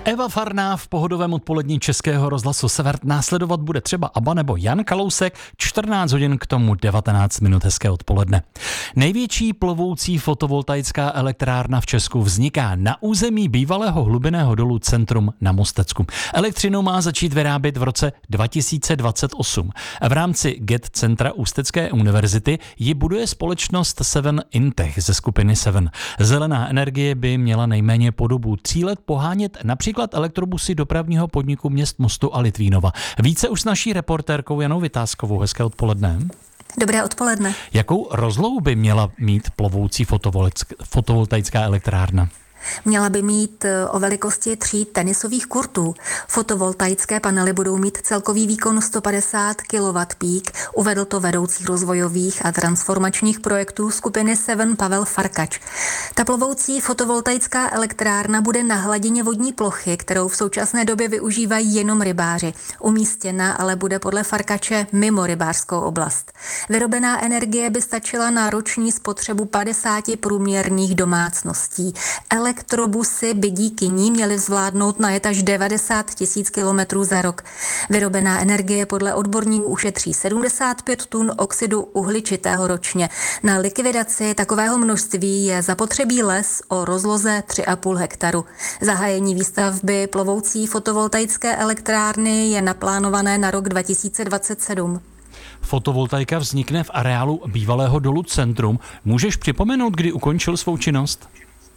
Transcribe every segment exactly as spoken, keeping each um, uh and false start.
Eva Farná v pohodovém odpolední Českého rozhlasu Sever. Následovat bude třeba Abba nebo Jan Kalousek, čtrnáct hodin k tomu devatenáct minut, hezké odpoledne. Největší plovoucí fotovoltaická elektrárna v Česku vzniká na území bývalého hlubinného dolu Centrum na Mostecku. Elektřinu má začít vyrábět v roce dva tisíce dvacet osm. V rámci Get Centra Ústecké univerzity ji buduje společnost Seven Intech ze skupiny Seven. Zelená energie by měla nejméně po dobu tří let pohánět například elektrobusy dopravního podniku měst Mostu a Litvínova. Více už s naší reportérkou Janou Vytázkovou. Hezké odpoledne. Dobré odpoledne. Jakou rozlohu by měla mít plovoucí fotovoltaická elektrárna? Měla by mít o velikosti tří tenisových kurtů. Fotovoltaické panely budou mít celkový výkon sto padesát kilowattpík, uvedl to vedoucí rozvojových a transformačních projektů skupiny Seven Pavel Farkač. Ta plovoucí fotovoltaická elektrárna bude na hladině vodní plochy, kterou v současné době využívají jenom rybáři. Umístěna ale bude podle Farkače mimo rybářskou oblast. Vyrobená energie by stačila na roční spotřebu padesáti průměrných domácností. Elektrobusy by díky ní měly zvládnout najet až devadesát tisíc kilometrů za rok. Vyrobená energie podle odborníků ušetří sedmdesát pět tun oxidu uhličitého ročně. Na likvidaci takového množství je zapotřebí les o rozloze tři a půl hektaru. Zahájení výstavby plovoucí fotovoltaické elektrárny je naplánované na rok dva tisíce dvacet sedm. Fotovoltaika vznikne v areálu bývalého dolu Centrum. Můžeš připomenout, kdy ukončil svou činnost?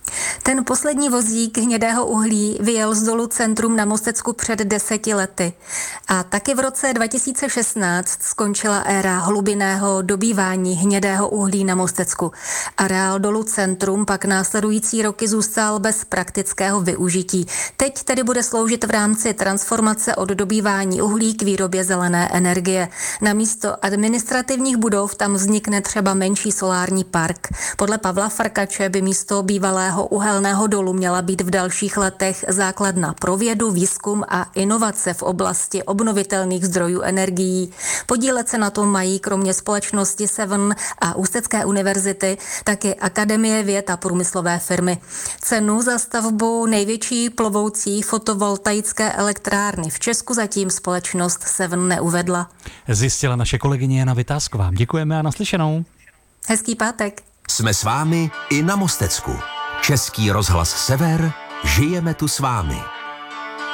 Ten poslední vozík hnědého uhlí vyjel z dolu Centrum na Mostecku před deseti lety. A taky v roce dva tisíce šestnáct skončila éra hlubinného dobývání hnědého uhlí na Mostecku. Areál dolu Centrum pak následující roky zůstal bez praktického využití. Teď tedy bude sloužit v rámci transformace od dobývání uhlí k výrobě zelené energie. Namísto administrativních budov tam vznikne třeba menší solární park. Podle Pavla Farkače by místo bývalého uhelného dolu měla být v dalších letech základna pro vědu, výzkum a inovace v oblasti obnovitelných zdrojů energií. Podílet se na tom mají kromě společnosti Seven a Ústecké univerzity taky Akademie věd a průmyslové firmy. Cenu za stavbu největší plovoucí fotovoltaické elektrárny v Česku zatím společnost Seven neuvedla. Zjistila naše kolegyně Jana Vytázková. Děkujeme a naslyšenou. Hezký pátek. Jsme s vámi i na Mostecku. Český rozhlas Sever, žijeme tu s vámi.